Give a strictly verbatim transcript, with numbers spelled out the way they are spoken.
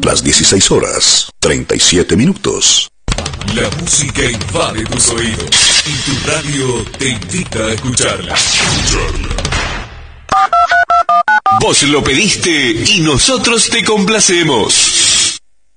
las dieciséis horas, treinta y siete minutos. La música invade tus oídos y tu radio te invita a escucharla. Vos lo pediste y nosotros te complacemos.